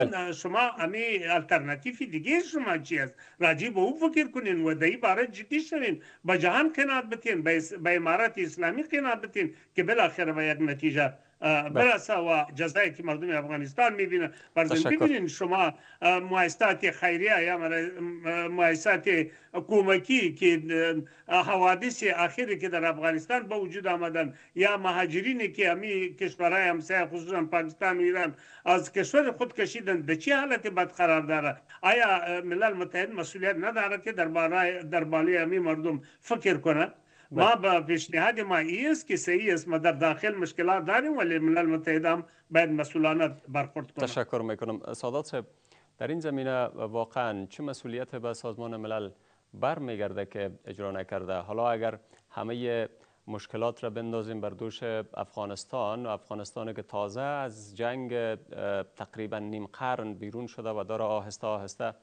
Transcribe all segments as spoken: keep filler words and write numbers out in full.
شما امی الटरनेटिव دیگه شما چی است؟ راجع به او فکر کنین و در این باره جدی شوین، به جهان قناعت بتین، به امارت اسلامی قناعت بتین که بالاخره به یک نتیجه برسه و جزایی که مردم افغانستان میبینن. برزن ببینین شما مؤسسات خیریه یا مؤسسات حکومتی که حوادث اخیری که در افغانستان به وجود آمدن یا مهاجرینی که امی کشورهای همسایه خصوصا پاکستان و ایران از کشور خود کشیدن، در چه حالت بد قرار داره؟ آیا ملل متحد مسئولیت نداره که در بالای در بالای امی مردم فکر کنه؟ ما با پیشنهاد ما است که صحیح است، ما در داخل مشکلات داریم ولی ملل متحد هم باید مسئولانه برخورد کنه. تشکر میکنم. سادات صاحب، در این زمینه واقعا چه مسئولیت به سازمان ملل برمیگرده که اجرا نکرده؟ حالا اگر همه مشکلات را بندازیم بر دوش افغانستان و افغانستان که تازه از جنگ تقریبا نیم قرن بیرون شده و داره آهسته آهسته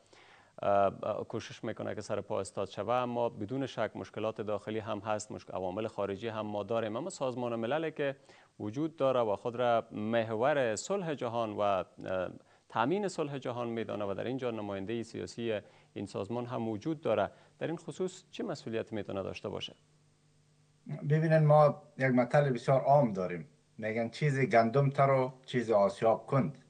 کوشش میکنه که سر پا استاد شوه، اما بدون شک مشکلات داخلی هم هست، مشکل عوامل خارجی هم ما داریم. اما سازمان ملل که وجود داره و خود را محور صلح جهان و تامین صلح جهان میدانه و در اینجا نماینده سیاسی این سازمان هم وجود داره، در این خصوص چه مسئولیت میتونه داشته باشه؟ ببینن ما یک مطلب بسیار عام داریم، میگن چیز گندم تر چیز آسیاب کند.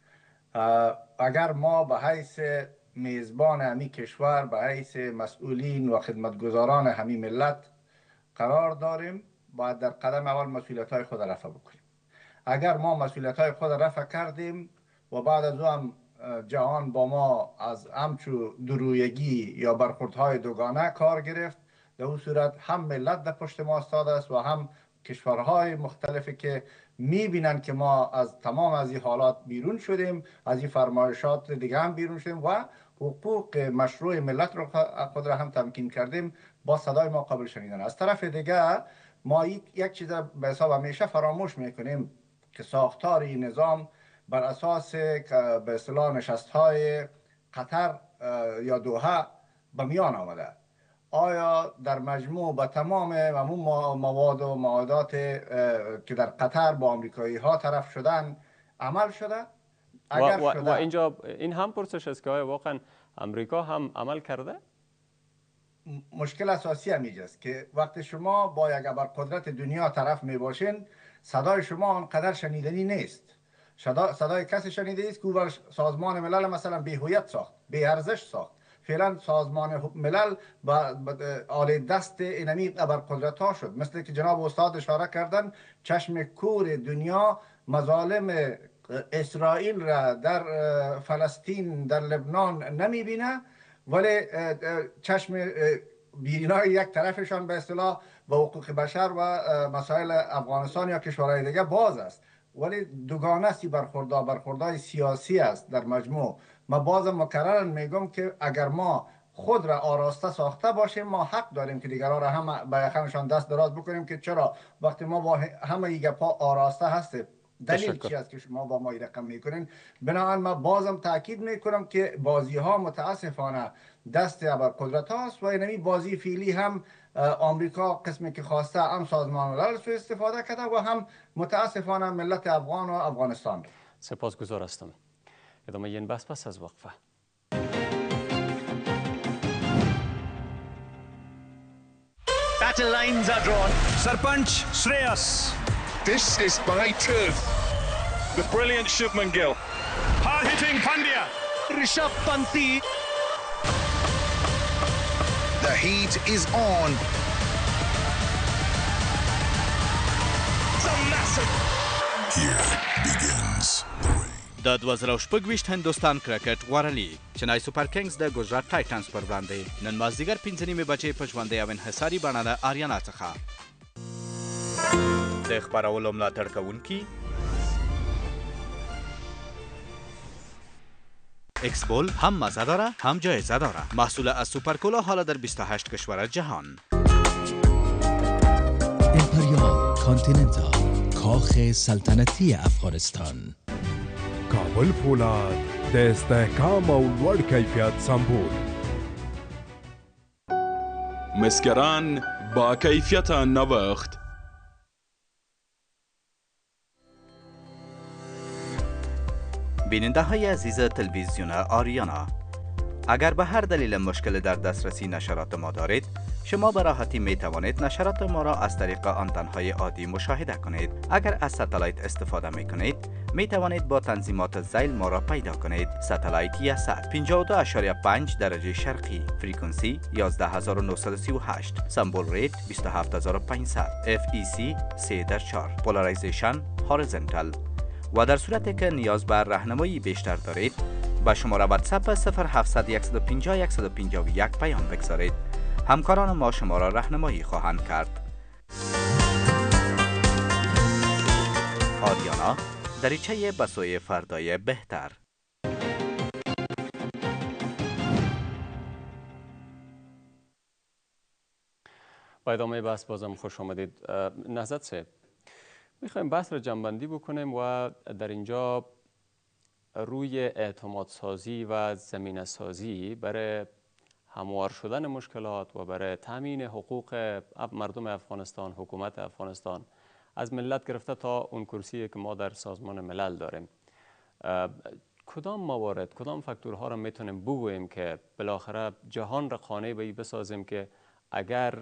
اگر ما به حیث میزبان همی کشور، به حیث مسئولین و خدمتگزاران همی ملت قرار داریم، باید در قدم اول مسئولیت های خود رفع بکنیم. اگر ما مسئولیت های خود رفع کردیم و بعد از او هم جهان با ما از همچو درویگی یا برخوردهای دوگانه کار گرفت، در اون صورت هم ملت در پشت ما استاد است و هم کشورهای مختلفی که میبینن که ما از تمام از این حالات بیرون شدیم، از این فرمایشات دیگه هم بیرون شدیم و حقوق مشروع ملت رو خود را هم تمکین کردیم، با صدای ما قابل شنیدن. از طرف دیگه ما یک چیز به حساب همیشه فراموش میکنیم که ساختار این نظام بر اساس به اصطلاح نشست‌های قطر یا دوحه به میان آمده. آیا در مجموع با تمام همون مواد و معاهدات که در قطر با آمریکایی ها طرف شدن عمل شده؟ اگر و, و, شده و اینجا این هم پرسش است که آیا واقعا امریکا هم عمل کرده؟ مشکل اساسی هم اینجاست که وقتی شما با یک ابرقدرت دنیا طرف می باشین، صدای شما آنقدر شنیدنی نیست. صدای کسی شنیده است که بر سازمان ملل مثلا بی هویت ساخت، بی ارزش ساخت. فعلا سازمان ملل با آل دست اینمی ابرقدرت ها شد، مثل که جناب استاد اشاره کردن، چشم کور دنیا مظالم اسرائیل را در فلسطین، در لبنان نمی بینه، ولی چشم بینای یک طرفشان به اصطلاح با حقوق بشر و مسائل افغانستان یا کشورهای دیگه باز است، ولی دوگانه سی برخوردها برخوردهای سیاسی است در مجموع. ما بازم مکررن میگم که اگر ما خود را آراسته ساخته باشیم، ما حق داریم که دیگران را هم به یخمشان دست دراز بکنیم که چرا وقتی ما با همه یک پا آراسته هستیم، دلیل چی است که شما با ما رقم میکنین؟ بنابراین ما بازم تاکید میکنم که بازی ها متاسفانه دست ابرقدرت هاست و اینمی بازی فعلی هم آمریکا قسمی که خواسته هم سازمان ملل سو استفاده کرده و هم متاسفانه ملت افغان و افغانستان. سپاسگزار هستم. ادامه این بحث پس از وقفه. Battle lines are drawn. Sarpanch Shreyas. This is my turf. The brilliant Shubman Gill. Hard-hitting Pandya. Rishabh Panti. The heat is on. It's a massive. Here begins the rain. د دوه زره شپږ هندوستان کرکټ غوره لیگ چنای سوپر کینګز د ګجرات ټایټنز پر وړاندې نن مازدیګر پنځه نیمې بجې په ژوندۍ او انحصاري بڼه د آریانا څخه د خپرولو ملاتړ کوونکي ایکس بول هم مزه داره هم جایزه داره. محصول از سوپر کولا حالا در بیست و هشت کشور جهان. امپریال کانتیننتال، کاخ سلطنتی افغانستان. کابل فولاد د استحکام او لوړ کیفیت سمبول. مسکران با کیفیت نوښت. بیننده های عزیز تلویزیون آریانا، اگر به هر دلیل مشکل در دسترسی نشرات ما دارید، شما به راحتی می توانید نشرات ما را از طریق آنتن‌های عادی مشاهده کنید. اگر از ستلایت استفاده می کنید، می توانید با تنظیمات ذیل ما را پیدا کنید. ستلایت یاست پنجاه و دو ممیز پنج درجه شرقی، فریکونسی یازده هزار و نهصد و سی و هشت، سمبل ریت بیست و هفت هزار و پانصد، اف ای سی سه در چهار، پولاریزیشن هوریزونتال. و در صورتی که نیاز به راهنمایی بیشتر دارید، با شماره واتساپ صفر هفتصد صد و پنجاه صد و پنجاه و یک پیام بگذارید. همکاران ما شما را راهنمایی خواهند کرد. آریانا، دریچه به سوی فردای بهتر. با ادامه بحث بازم خوش آمدید. نهضت صاحب، میخوایم بحث را جنبندی بکنیم و در اینجا روی اعتماد سازی و زمینه سازی برای هموار شدن مشکلات و برای تامین حقوق مردم افغانستان، حکومت افغانستان از ملت گرفته تا اون کرسی که ما در سازمان ملل داریم، کدام موارد، کدام فاکتورها را میتونیم بگوییم که بالاخره جهان را قانع به این بسازیم که اگر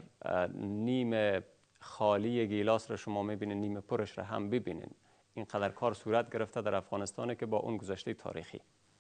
نیم خالی گیلاس را شما میبینید، نیم پرش را هم ببینید. اینقدر کار صورت گرفته در افغانستان که با اون گذشته تاریخی.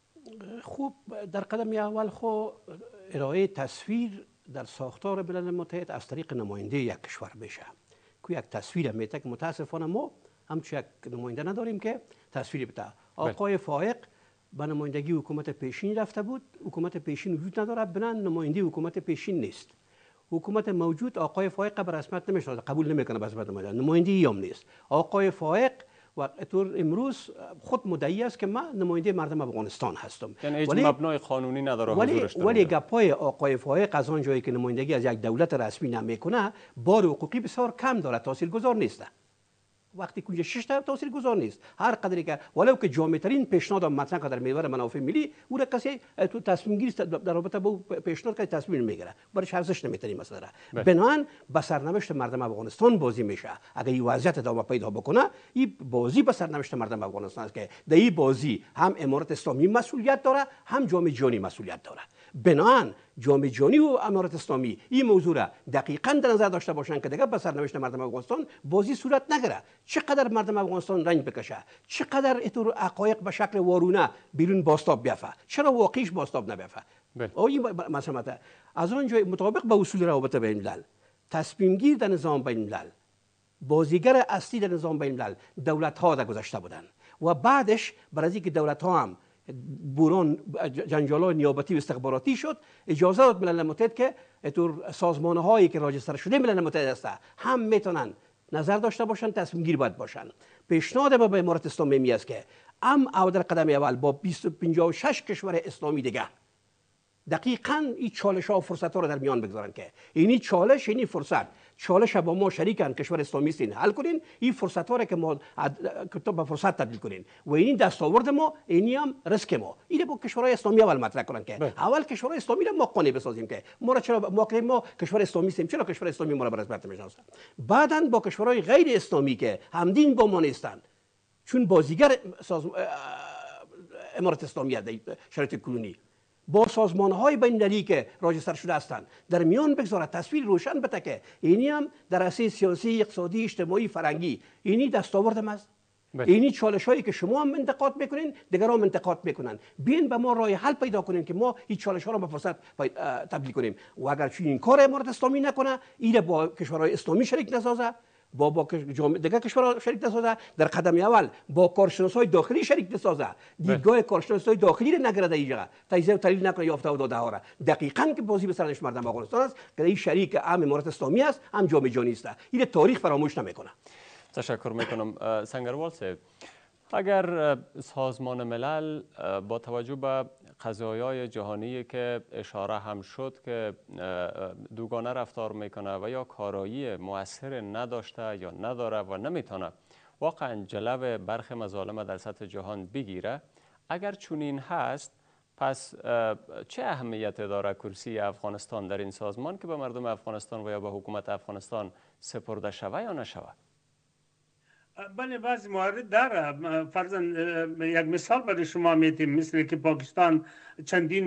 خوب، در قدم اول خو ارائه تصویر در ساختار ملل متحد از طریق نماینده یک کشور بشه که یک تصویر میته که متاسفانه ما همچون یک نماینده نداریم که تصویر بده. آقای فائق به نمایندگی حکومت پیشین رفته بود، حکومت پیشین وجود نداره، بنا نماینده حکومت پیشین نیست. حکومت موجود آقای فائق به رسمیت نمیشناسه، قبول نمیکنه به رسمیت نماینده، نمایندگی هم نیست. آقای فائق و طور امروز خود مدعی است که من نماینده مردم افغانستان هستم. یعنی هیچ مبنای قانونی نداره حضورش در ولی گپای آقای فائق از آن جایی که نمایندگی از یک دولت رسمی نمیکنه، بار حقوقی بسیار کم داره، تاثیرگذار نیست. وقتی که شش تا تاثیرگذار نیست، هر قدری که ولو که جامع ترین پیشنهاد مطرح در محور منافع ملی، او را کسی تو تصمیم گیری در رابطه با پیشنهاد که تصمیم میگیره، برایش ارزش نمیتونی مثلا. بنابراین به سرنوشت مردم افغانستان بازی میشه. اگر این وضعیت ادامه پیدا بکنه، این بازی به سرنوشت مردم افغانستان است که در این بازی هم امارت اسلامی مسئولیت داره، هم جامعه جهانی مسئولیت داره. بنابراین جامعه جهانی و امارت اسلامی این موضوع را دقیقاً در نظر داشته باشند که دیگه به سرنوشت مردم افغانستان بازی صورت نگیره. چقدر مردم افغانستان رنج بکشه، چقدر اینطور حقایق به شکل وارونه بیرون باستاب بیافه، چرا واقعیش باستاب نبیافه. این مسئله از آن جای مطابق با اصول روابط بین الملل، تصمیم گیر در نظام بین الملل، بازیگر اصلی در نظام بین الملل دولت ها در گذشته بودن و بعدش برای اینکه دولت ها هم بوران جنجال‌های نیابتی و استخباراتی شد، اجازه داد ملل متحد که اینطور سازمان‌هایی که راجستر شده ملل متحد است هم میتونن نظر داشته باشن، تصمیم گیر باید باشن. پیشنهاد ما به امارت اسلامی می است که ام او در قدم اول با بیست و پنجاه و شش کشور اسلامی دیگه دقیقاً این چالش ها و فرصت ها رو در میان بگذارن که اینی چالش، اینی فرصت، چالش با ما شریکن، کشور اسلامی هستین، حل کنین این فرصت ها رو که ما کتاب به فرصت تبدیل کنین و این دستاورد ما، اینی هم رزق ما. اینو با کشورهای اسلامی اول مطرح کنن که بله. اول کشورهای اسلامی رو ما قانع بسازیم که ما را چرا ما که ما کشور اسلامی هستیم، چرا کشور اسلامی ما را به رسمیت نمیشناسه. بعداً با کشورهای غیر اسلامی که همدین با ما نیستن، چون بازیگر ساز... امارت اسلامی در شرایط کنونی، با سازمان‌های بین‌المللی که راجستر شده هستند در میان بگذارد، تصویر روشن بده که اینی هم در عرصه سیاسی، اقتصادی، اجتماعی، فرهنگی اینی دستاورد است. اینی چالش‌هایی که شما هم انتقاد میکنین، دیگران هم انتقاد میکنن. بیاین به ما راه حل پیدا کنین که ما این چالش‌ها را به فرصت تبدیل کنیم. و اگر چون این کار امارت اسلامی نکنه، این با کشورهای اسلامی شریک نسازه، با با جامعه دیگه کشورها شریک نسازه، در قدم اول با کارشناسای داخلی شریک نسازه، دیدگاه کارشناسای داخلی رو نگرده اینجا، تجزیه و تحلیل نکنه یافته و داده ها را. دقیقاً که بازی به سرنوشت مردم افغانستان است که این شریک هم امارت اسلامی است، هم جامعه جهانی است. این تاریخ فراموش نمیکنه. تشکر میکنم. سنگروال صاحب، اگر سازمان ملل با توجه به قضایای جهانی که اشاره هم شد که دوگانه رفتار میکنه و یا کارایی مؤثر نداشته یا نداره و نمیتونه واقعا جلو برخی مظالم در سطح جهان بگیره، اگر چنین هست، پس چه اهمیت داره کرسی افغانستان در این سازمان که به مردم افغانستان و یا به حکومت افغانستان سپرده شوه یا نشوه؟ بله بعضی موارد داره. فرضاً یک مثال برای شما میتیم، مثل که پاکستان چندین